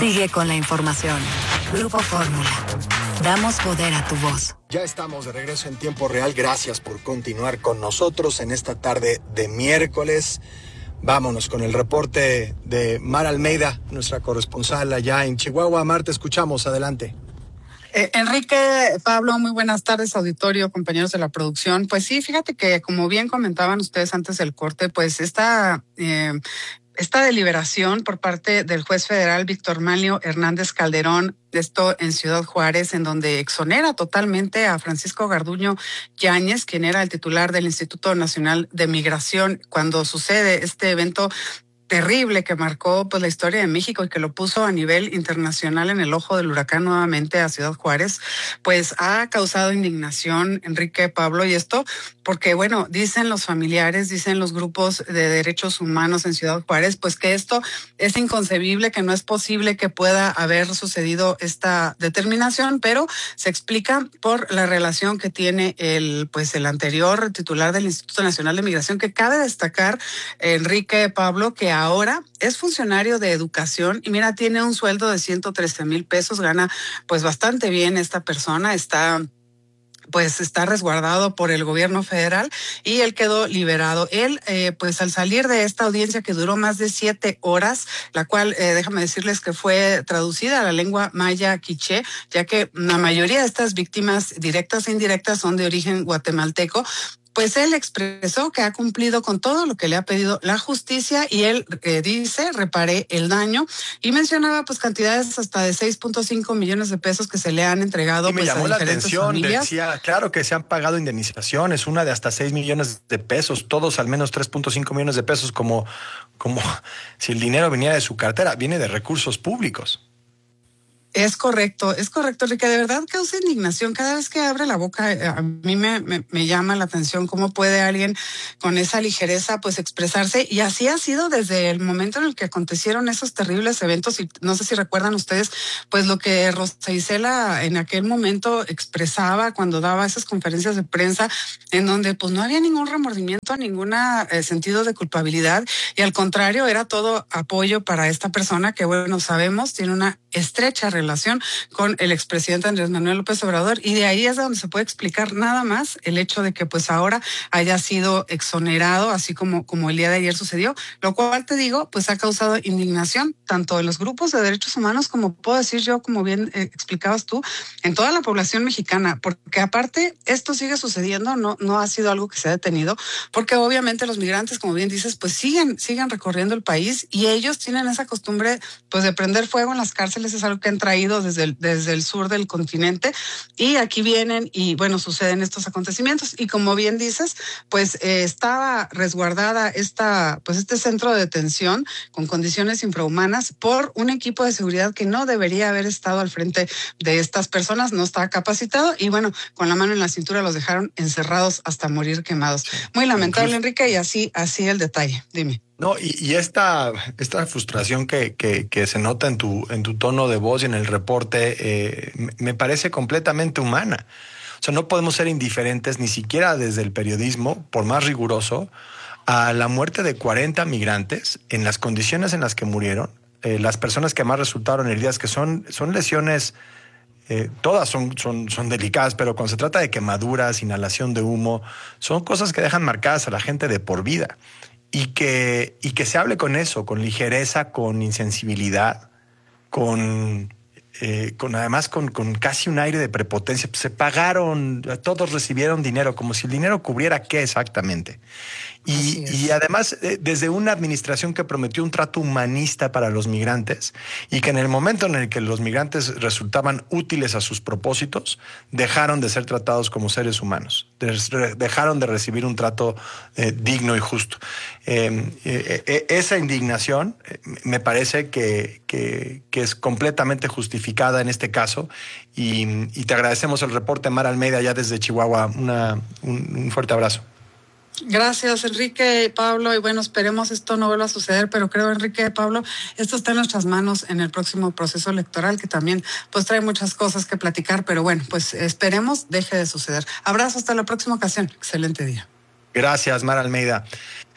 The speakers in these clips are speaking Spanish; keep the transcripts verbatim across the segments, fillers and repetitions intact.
Sigue con la información. Grupo Fórmula. Damos poder a tu voz. Ya estamos de regreso en tiempo real. Gracias por continuar con nosotros en esta tarde de miércoles. Vámonos con el reporte de Mar Almeida, nuestra corresponsal allá en Chihuahua. Mar, te escuchamos. Adelante. Eh, Enrique, Pablo, muy buenas tardes, auditorio, compañeros de la producción. Pues sí, fíjate que como bien comentaban ustedes antes del corte, pues esta... Eh, Esta deliberación por parte del juez federal Víctor Manlio Hernández Calderón, esto en Ciudad Juárez, en donde exonera totalmente a Francisco Garduño Yáñez, quien era el titular del Instituto Nacional de Migración, cuando sucede este evento terrible que marcó pues la historia de México y que lo puso a nivel internacional en el ojo del huracán nuevamente a Ciudad Juárez, pues ha causado indignación, Enrique, Pablo, y esto porque, bueno, dicen los familiares, dicen los grupos de derechos humanos en Ciudad Juárez, pues que esto es inconcebible, que no es posible que pueda haber sucedido esta determinación, pero se explica por la relación que tiene el, pues el anterior titular del Instituto Nacional de Migración, que cabe destacar, Enrique, Pablo, que ahora es funcionario de educación y mira, tiene un sueldo de ciento trece mil pesos, gana pues bastante bien esta persona, está... pues está resguardado por el gobierno federal y él quedó liberado. Él, eh, pues al salir de esta audiencia que duró más de siete horas, la cual, eh, déjame decirles que fue traducida a la lengua maya quiché, ya que la mayoría de estas víctimas directas e indirectas son de origen guatemalteco, pues él expresó que ha cumplido con todo lo que le ha pedido la justicia y él eh, dice, reparé el daño y mencionaba pues cantidades hasta de seis punto cinco millones de pesos que se le han entregado y me pues, llamó a la diferentes atención, familias. Decía, claro que se han pagado indemnizaciones, una de hasta seis millones de pesos, todos al menos tres punto cinco millones de pesos, como, como si el dinero venía de su cartera, viene de recursos públicos. Es correcto, es correcto, Enrique. De verdad causa indignación. Cada vez que abre la boca, a mí me, me, me llama la atención cómo puede alguien con esa ligereza pues expresarse. Y así ha sido desde el momento en el que acontecieron esos terribles eventos. Y no sé si recuerdan ustedes, pues lo que Rosa Isela en aquel momento expresaba cuando daba esas conferencias de prensa, en donde pues no había ningún remordimiento, ningún eh, sentido de culpabilidad. Y al contrario, era todo apoyo para esta persona que, bueno, sabemos, tiene una estrecha relación relación con el expresidente Andrés Manuel López Obrador y de ahí es donde se puede explicar nada más el hecho de que pues ahora haya sido exonerado así como, como el día de ayer sucedió, lo cual te digo pues ha causado indignación tanto en los grupos de derechos humanos como puedo decir yo, como bien eh, explicabas tú, en toda la población mexicana, porque aparte esto sigue sucediendo, no, no ha sido algo que se ha detenido, porque obviamente los migrantes, como bien dices, pues siguen, siguen recorriendo el país y ellos tienen esa costumbre pues de prender fuego en las cárceles, es algo que han traído desde el, desde el sur del continente y aquí vienen y bueno, suceden estos acontecimientos y como bien dices, pues eh, estaba resguardada esta, pues este centro de detención con condiciones infrahumanas por un equipo de seguridad que no debería haber estado al frente de estas personas, no estaba capacitado y bueno, con la mano en la cintura los dejaron encerrados hasta morir quemados. Muy lamentable, Incluso... Enrique, y así, así el detalle. Dime. No, y, y esta, esta frustración que, que, que se nota en tu, en tu tono de voz y en el reporte eh, me, me parece completamente humana. O sea, no podemos ser indiferentes ni siquiera desde el periodismo, por más riguroso, a la muerte de cuarenta migrantes en las condiciones en las que murieron. Eh, las personas que más resultaron heridas, que son, son lesiones, eh, todas son, son, son delicadas, pero cuando se trata de quemaduras, inhalación de humo, son cosas que dejan marcadas a la gente de por vida. Y que, y que se hable con eso, con ligereza, con insensibilidad, con, eh, con además con, con casi un aire de prepotencia. Se pagaron, todos recibieron dinero, como si el dinero cubriera qué exactamente. Y, y además, eh, desde una administración que prometió un trato humanista para los migrantes y que en el momento en el que los migrantes resultaban útiles a sus propósitos, dejaron de ser tratados como seres humanos, de, dejaron de recibir un trato eh, digno y justo. Eh, eh, eh, esa indignación eh, me parece que, que, que es completamente justificada en este caso y, y te agradecemos el reporte, Mar Almeida, ya desde Chihuahua. Una, un, un fuerte abrazo. Gracias, Enrique, Pablo, y bueno, esperemos esto no vuelva a suceder, pero creo, Enrique, Pablo, esto está en nuestras manos en el próximo proceso electoral, que también pues trae muchas cosas que platicar, pero bueno, pues esperemos deje de suceder. Abrazo, hasta la próxima ocasión. Excelente día. Gracias, Mar Almeida.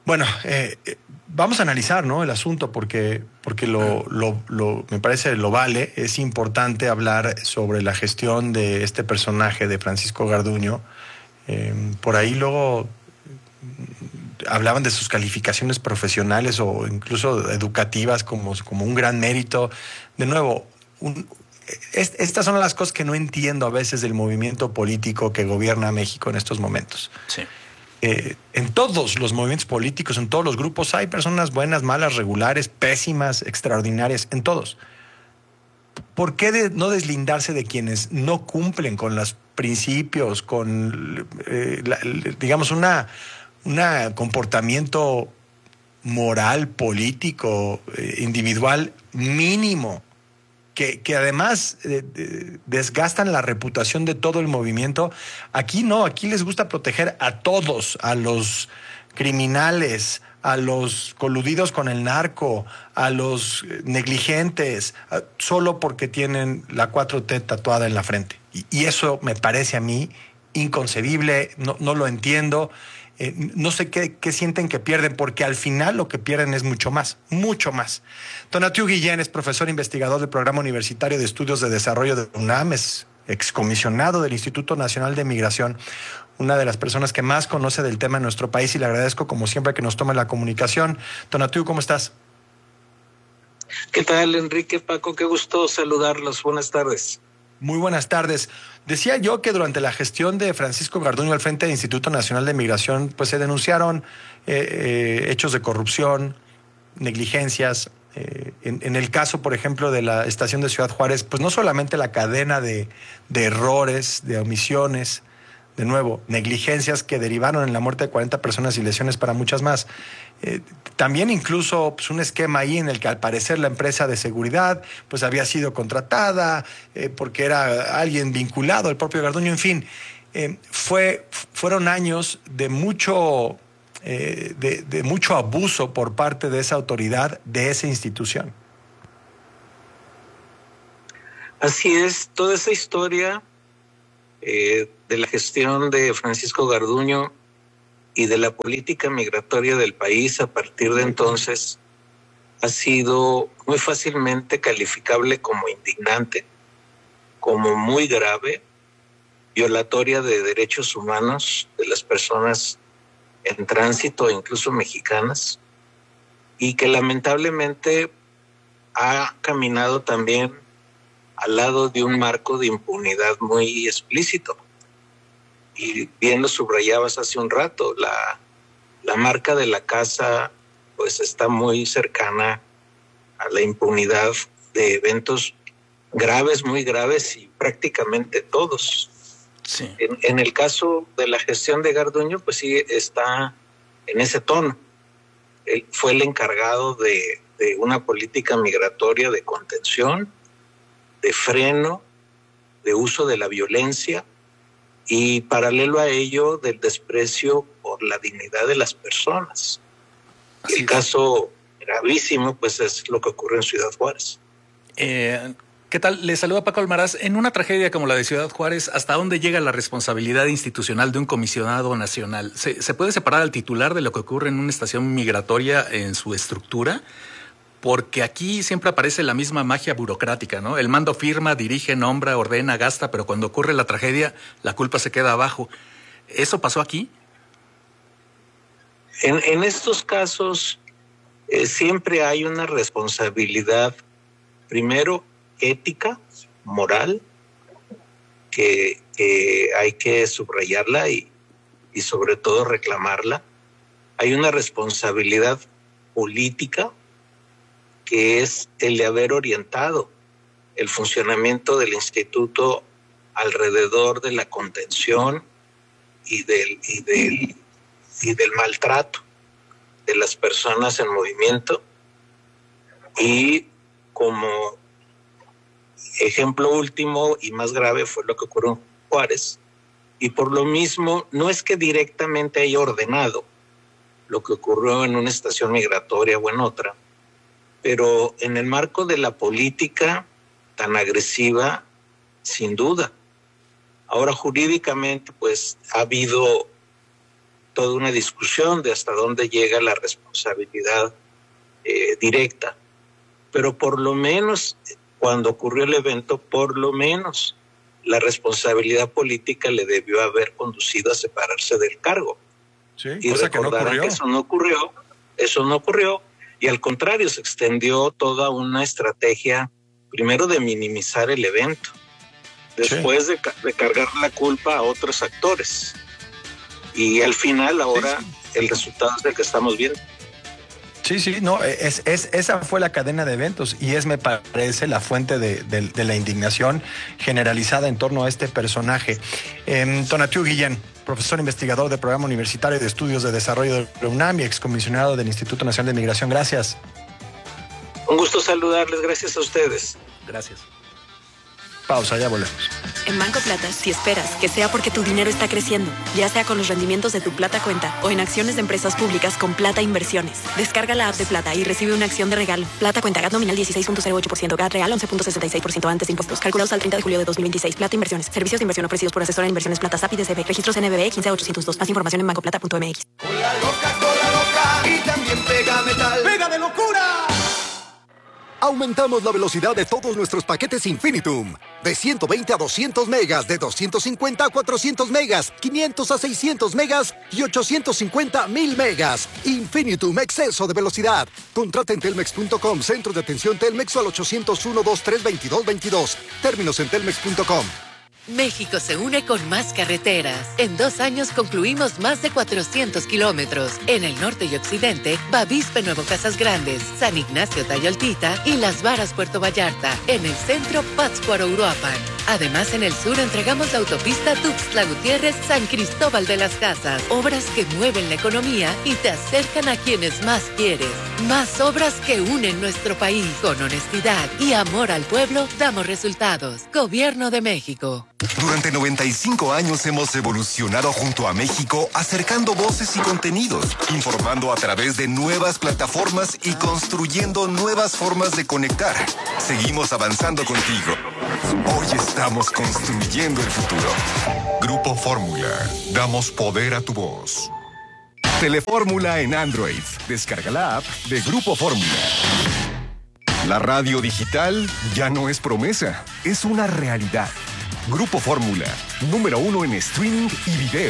Bueno, eh, vamos a analizar, ¿no?, el asunto porque, porque lo, lo, lo, me parece lo vale. Es importante hablar sobre la gestión de este personaje de Francisco Garduño. Eh, por ahí luego hablaban de sus calificaciones profesionales o incluso educativas como, como un gran mérito. De nuevo, un, es, estas son las cosas que no entiendo a veces del movimiento político que gobierna México en estos momentos. Sí. Eh, en todos los movimientos políticos, en todos los grupos, hay personas buenas, malas, regulares, pésimas, extraordinarias, en todos. ¿Por qué de no deslindarse de quienes no cumplen con los principios, con, eh, la, digamos, una, una comportamiento moral, político, eh, individual mínimo, que, que además eh, eh, desgastan la reputación de todo el movimiento? Aquí no, aquí les gusta proteger a todos, a los criminales, a los coludidos con el narco, a los negligentes, a, solo porque tienen la cuatro T tatuada en la frente. Y, y eso me parece a mí inconcebible, no, no lo entiendo. Eh, no sé qué, qué sienten que pierden, porque al final lo que pierden es mucho más, mucho más. Tonatiuh Guillén es profesor investigador del Programa Universitario de Estudios de Desarrollo de UNAM, es excomisionado del Instituto Nacional de Migración, una de las personas que más conoce del tema en nuestro país, y le agradezco como siempre que nos tome la comunicación. Tonatiuh, ¿cómo estás? ¿Qué tal, Enrique, Paco? Qué gusto saludarlos. Buenas tardes. Muy buenas tardes. Decía yo que durante la gestión de Francisco Garduño al frente del Instituto Nacional de Migración, pues se denunciaron eh, eh, hechos de corrupción, negligencias. Eh, en, en el caso, por ejemplo, de la estación de Ciudad Juárez, pues no solamente la cadena de, de errores, de omisiones, de nuevo, negligencias que derivaron en la muerte de cuarenta personas y lesiones para muchas más. Eh, también incluso pues, un esquema ahí en el que al parecer la empresa de seguridad pues había sido contratada eh, porque era alguien vinculado al propio Garduño. En fin, eh, fue, fueron años de mucho, eh, de, de mucho abuso por parte de esa autoridad, de esa institución. Así es, toda esa historia eh, de la gestión de Francisco Garduño y de la política migratoria del país a partir de entonces ha sido muy fácilmente calificable como indignante, como muy grave, violatoria de derechos humanos de las personas en tránsito, incluso mexicanas, y que lamentablemente ha caminado también al lado de un marco de impunidad muy explícito. Y bien lo subrayabas hace un rato, la, la marca de la casa pues está muy cercana a la impunidad de eventos graves, muy graves, y prácticamente todos. Sí. En, en el caso de la gestión de Garduño, pues sí está en ese tono. Él fue el encargado de, de una política migratoria de contención, de freno, de uso de la violencia, y paralelo a ello del desprecio por la dignidad de las personas. Así el es. Caso gravísimo pues es lo que ocurre en Ciudad Juárez. Eh, ¿Qué tal? Le saluda Paco Almaraz. En una tragedia como la de Ciudad Juárez, ¿hasta dónde llega la responsabilidad institucional de un comisionado nacional? ¿Se, ¿se puede separar al titular de lo que ocurre en una estación migratoria en su estructura? Porque aquí siempre aparece la misma magia burocrática, ¿no? El mando firma, dirige, nombra, ordena, gasta, pero cuando ocurre la tragedia, la culpa se queda abajo. ¿Eso pasó aquí? En, en estos casos eh, siempre hay una responsabilidad, primero, ética, moral, que, que hay que subrayarla y, y sobre todo reclamarla. Hay una responsabilidad política, que es el de haber orientado el funcionamiento del instituto alrededor de la contención y del, y del, y del maltrato de las personas en movimiento. Y como ejemplo último y más grave fue lo que ocurrió en Juárez, y por lo mismo no es que directamente haya ordenado lo que ocurrió en una estación migratoria o en otra, pero en el marco de la política tan agresiva, sin duda. Ahora jurídicamente pues ha habido toda una discusión de hasta dónde llega la responsabilidad eh, directa. Pero por lo menos, cuando ocurrió el evento, por lo menos la responsabilidad política le debió haber conducido a separarse del cargo. Sí, y cosa que no ocurrió. Que eso no ocurrió, eso no ocurrió, y al contrario, se extendió toda una estrategia, primero de minimizar el evento, después sí. de, de cargar la culpa a otros actores. Y al final, ahora, sí, sí. el resultado es el que estamos viendo. Sí, sí, no, es, es, esa fue la cadena de eventos y es, me parece, la fuente de, de, de la indignación generalizada en torno a este personaje. Eh, Tonatiuh Guillén, profesor investigador del Programa Universitario de Estudios de Desarrollo de la UNAM y excomisionado del Instituto Nacional de Migración. Gracias. Un gusto saludarles, gracias a ustedes. Gracias. Pausa, ya volvemos. En Banco Plata, si esperas que sea porque tu dinero está creciendo, ya sea con los rendimientos de tu Plata Cuenta o en acciones de empresas públicas con Plata Inversiones. Descarga la app de Plata y recibe una acción de regalo. Plata Cuenta, G A T nominal dieciséis punto cero ocho por ciento, G A T real once punto sesenta y seis por ciento antes de impuestos. Calculados al treinta de julio de dos mil veintiséis. Plata Inversiones. Servicios de inversión ofrecidos por asesora de inversiones Plata S A P y D C B. Registros N B B quince ochocientos dos. Más información en banco plata punto m x. Cola loca, cola loca. Y también pega metal. ¡Pega de locura! Aumentamos la velocidad de todos nuestros paquetes Infinitum. De ciento veinte a doscientos megas, de doscientos cincuenta a cuatrocientos megas, quinientos a seiscientos megas y ochocientos cincuenta a mil megas. Infinitum, exceso de velocidad. Contrata en telmex punto com, centro de atención Telmex o al ochocientos uno, veintitrés, veintidós, veintidós. Términos en telmex punto com. México se une con más carreteras. En dos años concluimos más de cuatrocientos kilómetros. En el norte y occidente, Bavispe Nuevo Casas Grandes, San Ignacio Tayoltita y Las Varas Puerto Vallarta. En el centro, Pátzcuaro Uruapan. Además, en el sur entregamos la autopista Tuxtla Gutiérrez San Cristóbal de las Casas. Obras que mueven la economía y te acercan a quienes más quieres. Más obras que unen nuestro país. Con honestidad y amor al pueblo, damos resultados. Gobierno de México. Durante noventa y cinco años hemos evolucionado junto a México, acercando voces y contenidos, informando a través de nuevas plataformas y construyendo nuevas formas de conectar. Seguimos avanzando contigo. Hoy estamos construyendo el futuro. Grupo Fórmula. Damos poder a tu voz. Telefórmula en Android. Descarga la app de Grupo Fórmula. La radio digital ya no es promesa, es una realidad. Grupo Fórmula, número uno en streaming y video.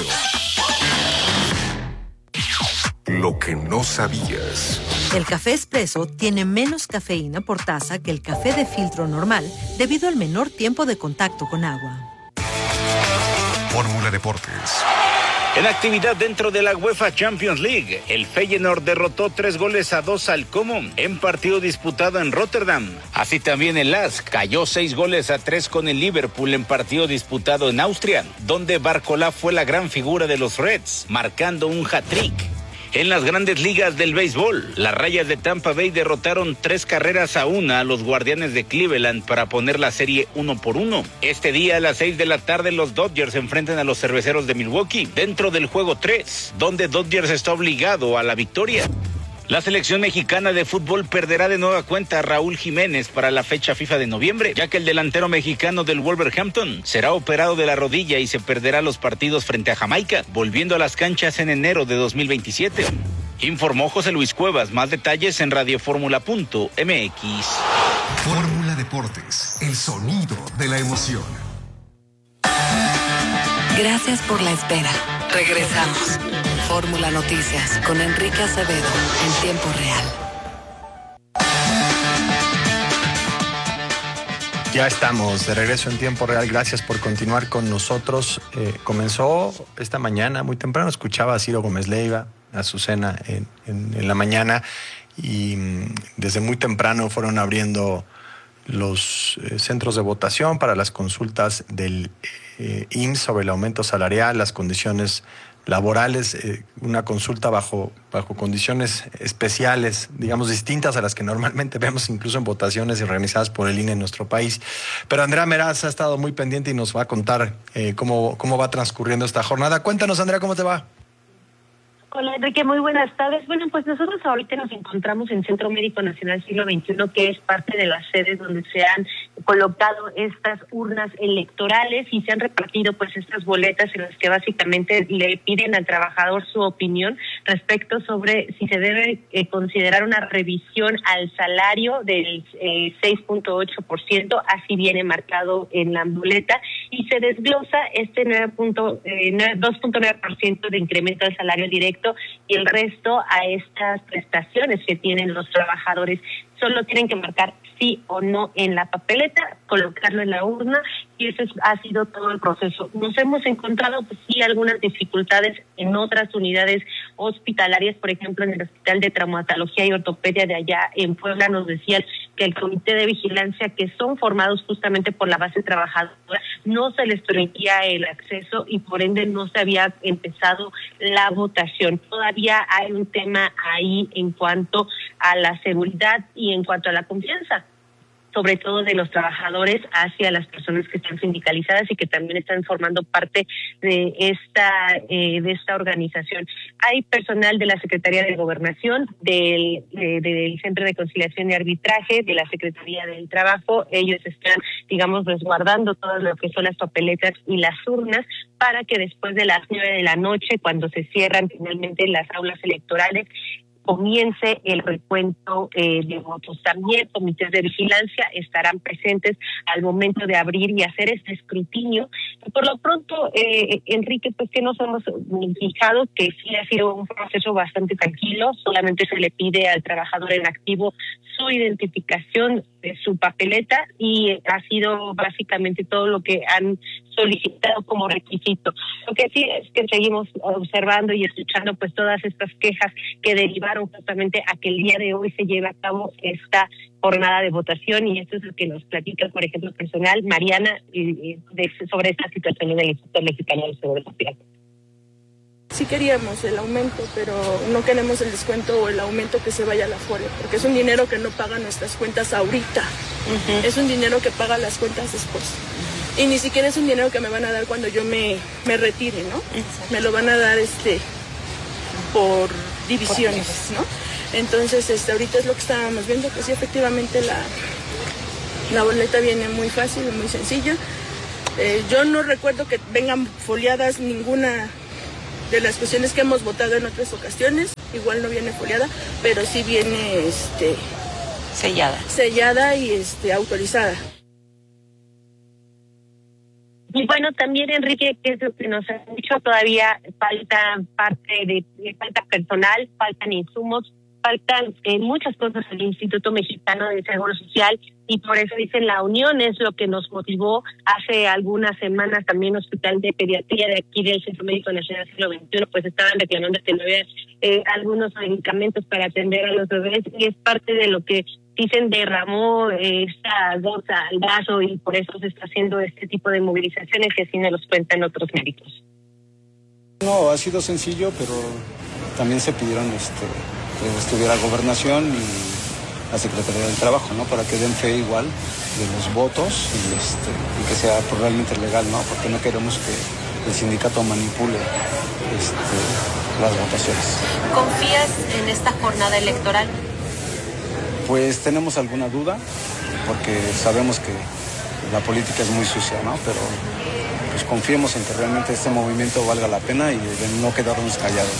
Lo que no sabías. El café expreso tiene menos cafeína por taza que el café de filtro normal debido al menor tiempo de contacto con agua. Fórmula Deportes. En actividad dentro de la UEFA Champions League, el Feyenoord derrotó tres goles a dos al Como en partido disputado en Rotterdam. Así también el A S cayó seis goles a tres con el Liverpool en partido disputado en Austria, donde Barcola fue la gran figura de los Reds, marcando un hat-trick. En las grandes ligas del béisbol, las Rayas de Tampa Bay derrotaron tres carreras a una a los Guardianes de Cleveland para poner la serie uno por uno. Este día a las seis de la tarde los Dodgers se enfrentan a los Cerveceros de Milwaukee dentro del juego tres, donde Dodgers está obligado a la victoria. La selección mexicana de fútbol perderá de nueva cuenta a Raúl Jiménez para la fecha FIFA de noviembre, ya que el delantero mexicano del Wolverhampton será operado de la rodilla y se perderá los partidos frente a Jamaica, volviendo a las canchas en enero de dos mil veintisiete. Informó José Luis Cuevas. Más detalles en radioformula punto m x. Fórmula Deportes, el sonido de la emoción. Gracias por la espera. Regresamos. Fórmula Noticias con Enrique Acevedo en tiempo real. Ya estamos de regreso en tiempo real. Gracias por continuar con nosotros. Eh, comenzó esta mañana, muy temprano, escuchaba a Ciro Gómez Leiva, a Azucena en, en, en la mañana, y mm, desde muy temprano fueron abriendo los eh, centros de votación para las consultas del eh, I M S S sobre el aumento salarial, las condiciones laborales, eh, una consulta bajo, bajo condiciones especiales, digamos, distintas a las que normalmente vemos incluso en votaciones organizadas por el I N E en nuestro país. Pero Andrea Meraz ha estado muy pendiente y nos va a contar eh, cómo, cómo va transcurriendo esta jornada. Cuéntanos, Andrea, ¿cómo te va? Hola, Enrique, muy buenas tardes. Bueno, pues nosotros ahorita nos encontramos en Centro Médico Nacional Siglo veintiuno, que es parte de las sedes donde se han colocado estas urnas electorales y se han repartido pues estas boletas en las que básicamente le piden al trabajador su opinión respecto sobre si se debe eh, considerar una revisión al salario del eh, seis punto ocho por ciento, así viene marcado en la boleta, y se desglosa este nueve punto, eh, dos punto nueve por ciento de incremento al salario directo y el resto a estas prestaciones que tienen los trabajadores. Solo tienen que marcar sí o no en la papeleta, colocarlo en la urna, y eso es, ha sido todo el proceso. Nos hemos encontrado, pues sí, algunas dificultades en otras unidades hospitalarias, por ejemplo, en el Hospital de Traumatología y Ortopedia de allá en Puebla nos decían que el comité de vigilancia, que son formados justamente por la base trabajadora, no se les permitía el acceso y por ende no se había empezado la votación. Todavía hay un tema ahí en cuanto a la seguridad y en cuanto a la confianza, sobre todo de los trabajadores hacia las personas que están sindicalizadas y que también están formando parte de esta eh, de esta organización. Hay personal de la Secretaría de Gobernación, del, eh, del Centro de Conciliación y Arbitraje, de la Secretaría del Trabajo. Ellos están, digamos, resguardando todo lo que son las papeletas y las urnas para que después de las nueve de la noche, cuando se cierran finalmente las aulas electorales, comience el recuento eh, de votos. También comités de vigilancia estarán presentes al momento de abrir y hacer este escrutinio. Y por lo pronto, eh, Enrique, pues que nos hemos fijado que sí ha sido un proceso bastante tranquilo, solamente se le pide al trabajador en activo su identificación de su papeleta y ha sido básicamente todo lo que han solicitado como requisito. Lo que sí es que seguimos observando y escuchando pues todas estas quejas que derivaron justamente a que el día de hoy se lleve a cabo esta jornada de votación, y esto es lo que nos platica, por ejemplo, personal Mariana eh, de, sobre esta situación en el Instituto Mexicano del Seguro Social. Sí queríamos el aumento, pero no queremos el descuento o el aumento que se vaya a la Afore, porque es un dinero que no paga nuestras cuentas ahorita. Uh-huh. Es un dinero que paga las cuentas después. Uh-huh. Y ni siquiera es un dinero que me van a dar cuando yo me, me retire, ¿no? Exacto. Me lo van a dar este por divisiones, ¿no? Entonces, este, ahorita es lo que estábamos viendo, que sí, efectivamente la, la boleta viene muy fácil, muy sencilla. Eh, yo no recuerdo que vengan foliadas ninguna de las cuestiones que hemos votado en otras ocasiones. Igual no viene foliada, pero sí viene este sellada. Sellada y este autorizada. Y bueno, también, Enrique, que es lo que nos han dicho, todavía falta parte de, falta personal, faltan insumos, faltan eh, muchas cosas en el Instituto Mexicano del Seguro Social, y por eso dicen la unión es lo que nos motivó hace algunas semanas. También Hospital de Pediatría de aquí del Centro Médico Nacional Siglo veintiuno pues estaban reclamando que no había eh, algunos medicamentos para atender a los bebés, y es parte de lo que dicen derramó eh, esta gota al vaso, y por eso se está haciendo este tipo de movilizaciones, que así nos los cuentan otros médicos. No, ha sido sencillo, pero también se pidieron este, que estuviera Gobernación y la Secretaría del Trabajo, ¿no? Para que den fe igual de los votos y, este, y que sea pues, realmente legal, ¿no? Porque no queremos que el sindicato manipule este, las votaciones. ¿Confías en esta jornada electoral? Pues tenemos alguna duda, porque sabemos que la política es muy sucia, ¿no? Pero pues confiemos en que realmente este movimiento valga la pena y de no quedarnos callados.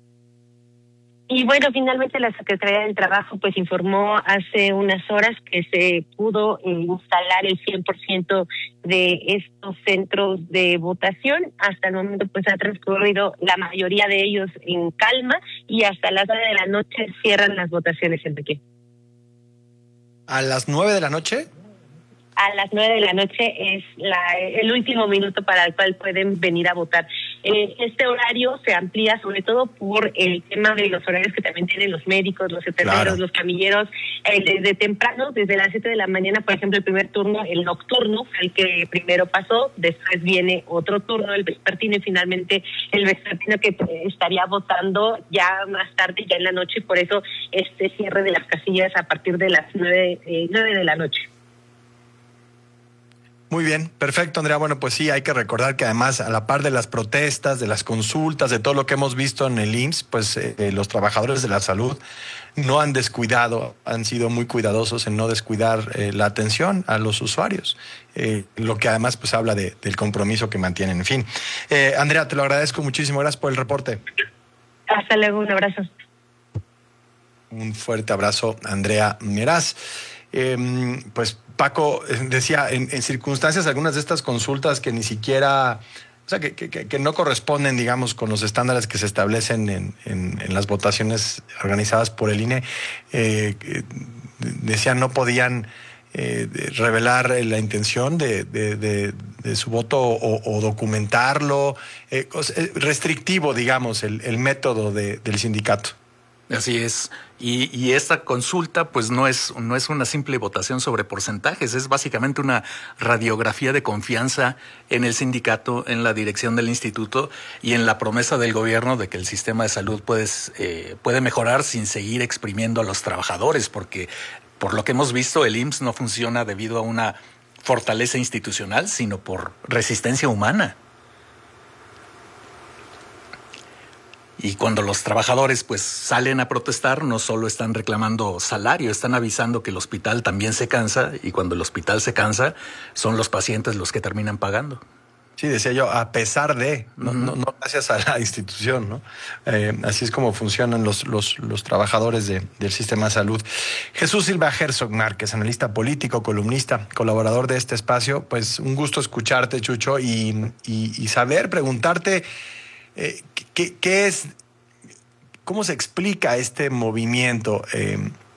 Y bueno, finalmente la Secretaría del Trabajo pues informó hace unas horas que se pudo eh, instalar el cien por ciento de estos centros de votación. Hasta el momento pues ha transcurrido la mayoría de ellos en calma, y hasta las nueve de la noche cierran las votaciones, Enrique. ¿A las nueve de la noche? A las nueve de la noche es la, el último minuto para el cual pueden venir a votar. Eh, este horario se amplía sobre todo por el tema de los horarios que también tienen los médicos, los enfermeros, claro, los camilleros, eh, desde temprano, desde las siete de la mañana, por ejemplo, el primer turno, el nocturno, fue el que primero pasó, después viene otro turno, el vespertino, y finalmente el vespertino, que estaría votando ya más tarde, ya en la noche, y por eso este cierre de las casillas a partir de las nueve, eh, nueve de la noche. Muy bien, perfecto, Andrea. Bueno, pues sí, hay que recordar que además, a la par de las protestas, de las consultas, de todo lo que hemos visto en el I M S S, pues eh, los trabajadores de la salud no han descuidado, han sido muy cuidadosos en no descuidar eh, la atención a los usuarios, eh, lo que además pues habla de, del compromiso que mantienen. En fin, eh, Andrea, te lo agradezco muchísimo, gracias por el reporte. Hasta luego, un abrazo. Un fuerte abrazo, Andrea Meraz. Eh, pues Paco decía, en, en circunstancias algunas de estas consultas que ni siquiera, o sea, que, que, que no corresponden, digamos, con los estándares que se establecen en, en, en las votaciones organizadas por el I N E, eh, decían no podían eh, revelar la intención de, de, de, de su voto o, o documentarlo, eh, restrictivo, digamos, el, el método de, del sindicato. Así es. Y, y esta consulta pues no es, no es una simple votación sobre porcentajes, es básicamente una radiografía de confianza en el sindicato, en la dirección del instituto y en la promesa del gobierno de que el sistema de salud puede, eh, puede mejorar sin seguir exprimiendo a los trabajadores, porque por lo que hemos visto el I M S S no funciona debido a una fortaleza institucional, sino por resistencia humana. Y cuando los trabajadores pues salen a protestar, no solo están reclamando salario, están avisando que el hospital también se cansa, y cuando el hospital se cansa, son los pacientes los que terminan pagando. Sí, decía yo, a pesar de, no, uh-huh. no, no gracias a la institución, ¿no? Eh, así es como funcionan los, los, los trabajadores de, del sistema de salud. Jesús Silva Herzog Márquez, analista político, columnista, colaborador de este espacio, pues un gusto escucharte, Chucho, y, y, y saber, preguntarte, Eh, ¿qué, ¿Qué es, cómo se explica este movimiento? Eh,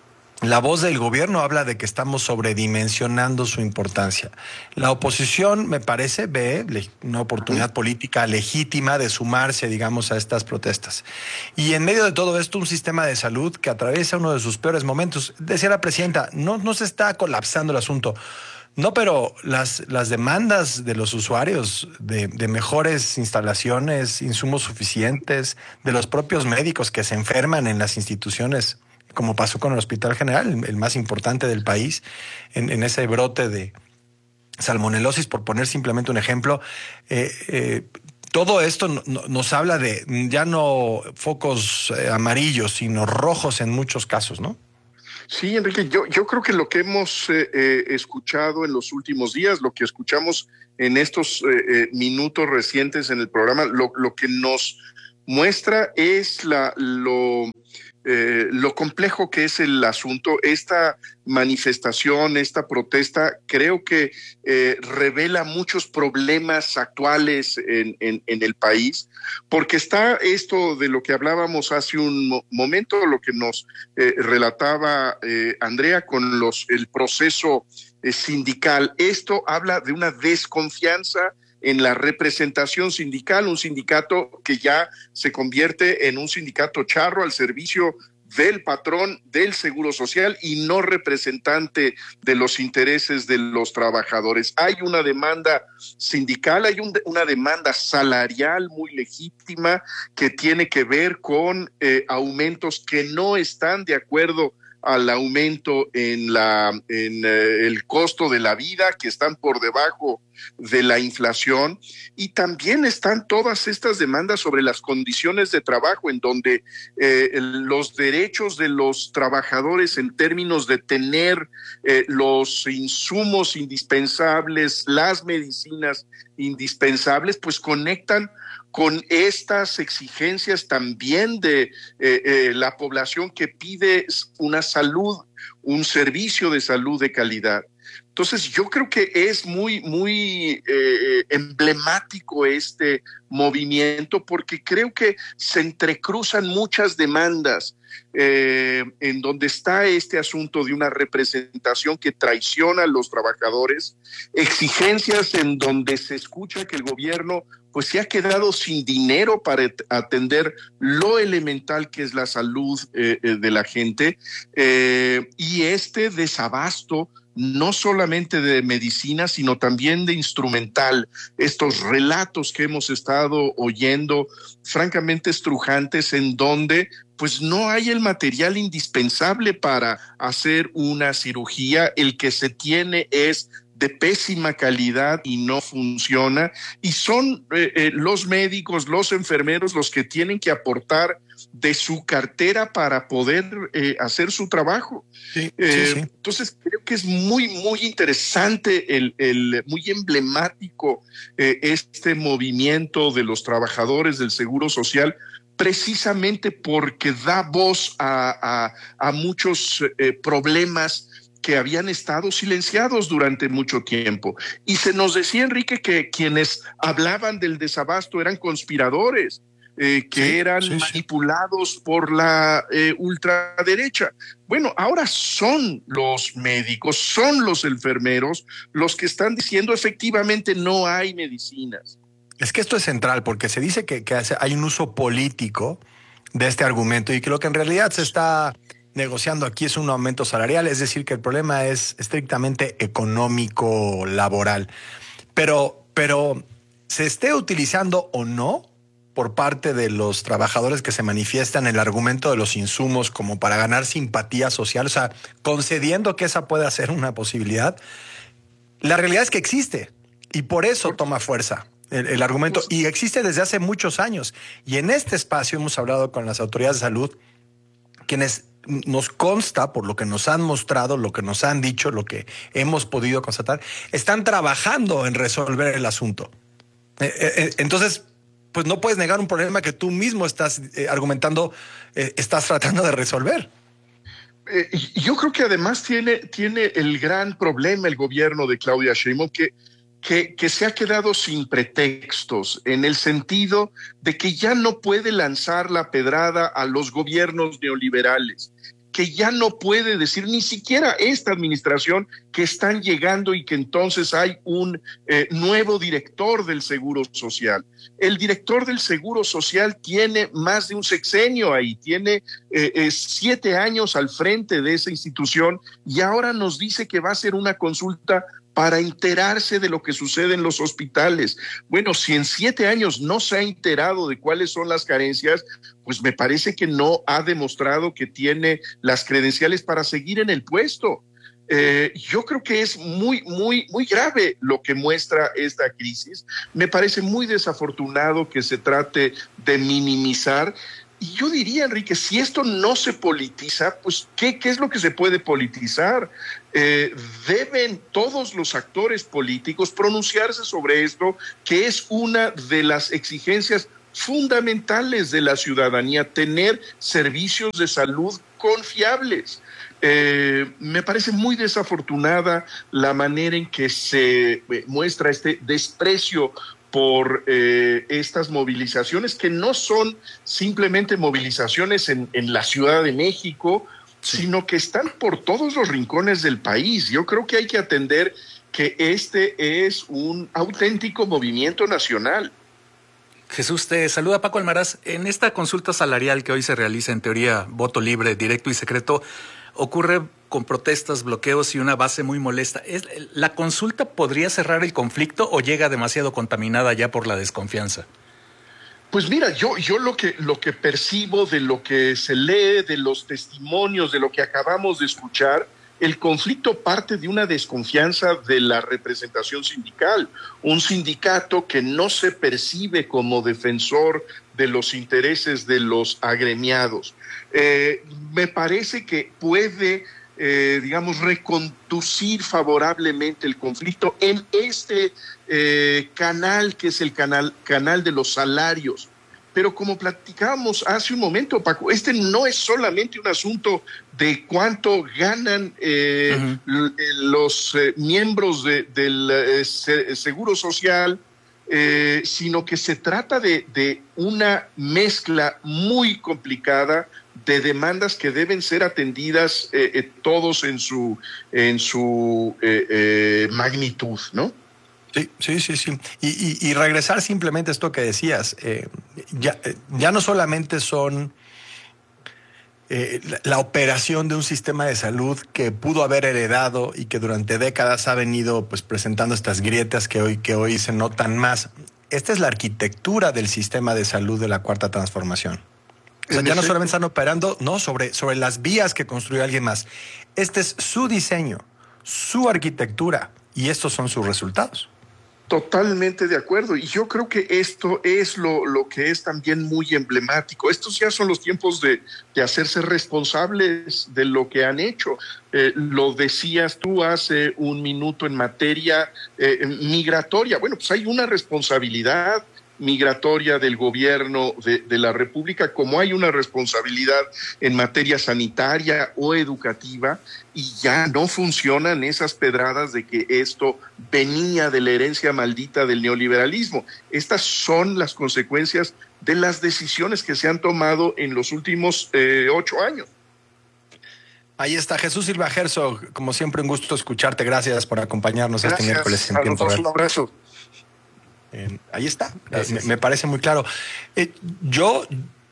la voz del gobierno habla de que estamos sobredimensionando su importancia. La oposición, me parece, ve una oportunidad política legítima de sumarse, digamos, a estas protestas. Y en medio de todo esto, un sistema de salud que atraviesa uno de sus peores momentos. Decía la presidenta, no, no se está colapsando el asunto. No, pero las, las demandas de los usuarios de, de mejores instalaciones, insumos suficientes, de los propios médicos que se enferman en las instituciones, como pasó con el Hospital General, el, el más importante del país, en, en ese brote de salmonelosis, por poner simplemente un ejemplo, eh, eh, todo esto no, no, nos habla de ya no focos eh, amarillos, sino rojos en muchos casos, ¿no? Sí, Enrique, yo, yo creo que lo que hemos eh, eh, escuchado en los últimos días, lo que escuchamos en estos eh, eh, minutos recientes en el programa, lo, lo que nos muestra es la, lo, eh, lo complejo que es el asunto. Esta manifestación, esta protesta, creo que eh, revela muchos problemas actuales en, en, en el país, porque está esto de lo que hablábamos hace un mo- momento, lo que nos eh, relataba eh, Andrea con los el proceso eh, sindical. Esto habla de una desconfianza en la representación sindical, un sindicato que ya se convierte en un sindicato charro al servicio del patrón del Seguro Social y no representante de los intereses de los trabajadores. Hay una demanda sindical, hay un, una demanda salarial muy legítima que tiene que ver con eh, aumentos que no están de acuerdo al aumento en la en eh, el costo de la vida, que están por debajo de la inflación, y también están todas estas demandas sobre las condiciones de trabajo, en donde eh, los derechos de los trabajadores en términos de tener eh, los insumos indispensables, las medicinas indispensables, pues conectan con estas exigencias también de eh, eh, la población que pide una salud, un servicio de salud de calidad. Entonces, yo creo que es muy, muy eh, emblemático este movimiento, porque creo que se entrecruzan muchas demandas eh, en donde está este asunto de una representación que traiciona a los trabajadores, exigencias en donde se escucha que el gobierno pues se ha quedado sin dinero para atender lo elemental que es la salud eh, de la gente, eh, y este desabasto no solamente de medicina, sino también de instrumental. Estos relatos que hemos estado oyendo, francamente estrujantes, en donde pues no hay el material indispensable para hacer una cirugía. El que se tiene es de pésima calidad y no funciona, y son eh, eh, los médicos, los enfermeros los que tienen que aportar de su cartera para poder eh, hacer su trabajo. Sí, eh, sí, sí. Entonces creo que es muy, muy interesante, el, el muy emblemático eh, este movimiento de los trabajadores del Seguro Social, precisamente porque da voz a, a, a muchos eh, problemas que habían estado silenciados durante mucho tiempo. Y se nos decía, Enrique, que quienes hablaban del desabasto eran conspiradores, eh, que sí, eran sí, manipulados sí. por la eh, ultraderecha. Bueno, ahora son los médicos, son los enfermeros los que están diciendo efectivamente no hay medicinas. Es que esto es central porque se dice que, que hay un uso político de este argumento y que lo que en realidad se está negociando aquí es un aumento salarial, es decir, que el problema es estrictamente económico, laboral. Pero, pero se esté utilizando o no por parte de los trabajadores que se manifiestan el argumento de los insumos como para ganar simpatía social, o sea, concediendo que esa pueda ser una posibilidad, la realidad es que existe y por eso toma fuerza el, el argumento y existe desde hace muchos años. Y en este espacio hemos hablado con las autoridades de salud, quienes nos consta, por lo que nos han mostrado, lo que nos han dicho, lo que hemos podido constatar, están trabajando en resolver el asunto. Eh, eh, entonces, pues no puedes negar un problema que tú mismo estás eh, argumentando, eh, estás tratando de resolver. Eh, yo creo que además tiene, tiene el gran problema el gobierno de Claudia Sheinbaum, que Que, que se ha quedado sin pretextos, en el sentido de que ya no puede lanzar la pedrada a los gobiernos neoliberales, que ya no puede decir ni siquiera esta administración que están llegando y que entonces hay un eh, nuevo director del Seguro Social. El director del Seguro Social tiene más de un sexenio ahí, tiene eh, eh, siete años al frente de esa institución y ahora nos dice que va a ser una consulta para enterarse de lo que sucede en los hospitales. Bueno, si en siete años no se ha enterado de cuáles son las carencias, pues me parece que no ha demostrado que tiene las credenciales para seguir en el puesto. Eh, yo creo que es muy, muy, muy grave lo que muestra esta crisis. Me parece muy desafortunado que se trate de minimizar. Y yo diría, Enrique, si esto no se politiza, pues ¿qué, qué es lo que se puede politizar? Eh, deben todos los actores políticos pronunciarse sobre esto, que es una de las exigencias fundamentales de la ciudadanía, tener servicios de salud confiables. Eh, me parece muy desafortunada la manera en que se muestra este desprecio por eh, estas movilizaciones, que no son simplemente movilizaciones en, en la Ciudad de México, sí, sino que están por todos los rincones del país. Yo creo que hay que atender que este es un auténtico movimiento nacional. Jesús, te saluda Paco Almaraz. En esta consulta salarial que hoy se realiza, en teoría, voto libre, directo y secreto, ocurre con protestas, bloqueos y una base muy molesta. ¿Es, ¿La consulta podría cerrar el conflicto o llega demasiado contaminada ya por la desconfianza? Pues mira, yo, yo lo que, lo que percibo de lo que se lee, de los testimonios, de lo que acabamos de escuchar, el conflicto parte de una desconfianza de la representación sindical, un sindicato que no se percibe como defensor de los intereses de los agremiados. Eh, me parece que puede, eh, digamos, reconducir favorablemente el conflicto en este eh, canal que es el canal, canal de los salarios. Pero como platicábamos hace un momento, Paco, este no es solamente un asunto de cuánto ganan eh, uh-huh. los eh, miembros de, del eh, Seguro Social, eh, sino que se trata de, de una mezcla muy complicada de demandas que deben ser atendidas eh, eh, todos en su, en su eh, eh, magnitud, ¿no? Sí, sí, sí, sí. Y, y, y regresar simplemente a esto que decías, eh, ya, ya no solamente son eh, la, la operación de un sistema de salud que pudo haber heredado y que durante décadas ha venido pues presentando estas grietas que hoy, que hoy se notan más. Esta es la arquitectura del sistema de salud de la Cuarta Transformación. O sea, ya no solamente están operando, no, sobre, sobre las vías que construyó alguien más. Este es su diseño, su arquitectura. y estos son sus resultados. Totalmente de acuerdo. Y yo creo que esto es lo, lo que es también muy emblemático. Estos ya son los tiempos de, de hacerse responsables de lo que han hecho. Eh, lo decías tú hace un minuto en materia eh, migratoria. Bueno, pues hay una responsabilidad migratoria del gobierno de, de la República, como hay una responsabilidad en materia sanitaria o educativa, y ya no funcionan esas pedradas de que esto venía de la herencia maldita del neoliberalismo. Estas son las consecuencias de las decisiones que se han tomado en los últimos eh, ocho años. Ahí está Jesús Silva Herzog, como siempre un gusto escucharte, gracias por acompañarnos Gracias, este miércoles en Tiempo Real. Un abrazo. Eh, ahí está, eh, me, me parece muy claro. Eh, yo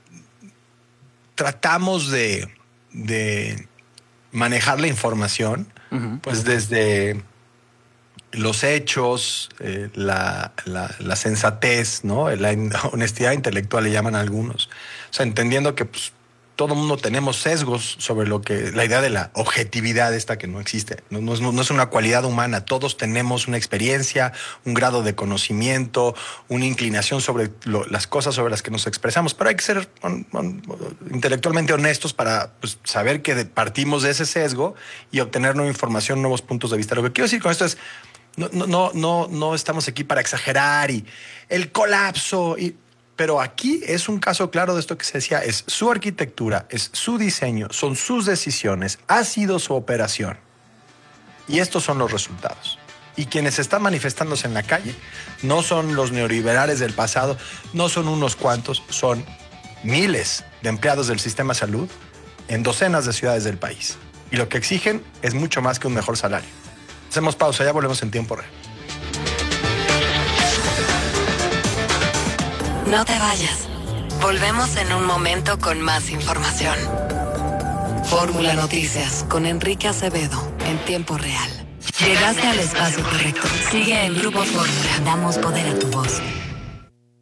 tratamos de, de manejar la información, uh-huh. pues desde los hechos, eh, la, la, la sensatez, ¿no? La honestidad intelectual le llaman a algunos. O sea, entendiendo que pues, todo el mundo tenemos sesgos sobre lo que, la idea de la objetividad esta que no existe, no, no, no es una cualidad humana, todos tenemos una experiencia, un grado de conocimiento, una inclinación sobre lo, las cosas sobre las que nos expresamos, pero hay que ser on, on, intelectualmente honestos para pues, saber que partimos de ese sesgo y obtener nueva información, nuevos puntos de vista. Lo que quiero decir con esto es, no, no, no, no, no estamos aquí para exagerar y el colapso y... Pero aquí es un caso claro de esto que se decía, es su arquitectura, es su diseño, son sus decisiones, ha sido su operación. Y estos son los resultados. Y quienes están manifestándose en la calle no son los neoliberales del pasado, no son unos cuantos, son miles de empleados del sistema de salud en docenas de ciudades del país. Y lo que exigen es mucho más que un mejor salario. Hacemos pausa, ya volvemos en tiempo real. No te vayas. Volvemos en un momento con más información. Fórmula Noticias con Enrique Acevedo en tiempo real. Llegaste al espacio correcto. Sigue en Grupo Fórmula. Damos poder a tu voz.